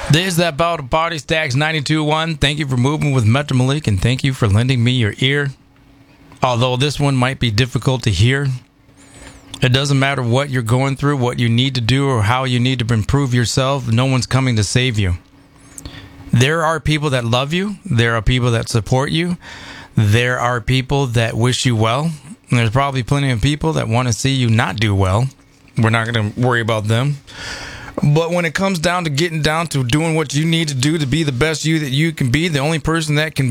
This is that Bout of Party Stacks 92.1. Thank you for moving with Metro Malik, and thank you for lending me your ear. Although this one might be difficult to hear, it doesn't matter what you're going through, what you need to do, or how you need to improve yourself. No one's coming to save you. There are people that love you. There are people that support you. There are people that wish you well. And there's probably plenty of people that want to see you not do well. We're not going to worry about them. But when it comes down to getting down to doing what you need to do to be the best you that you can be, the only person that can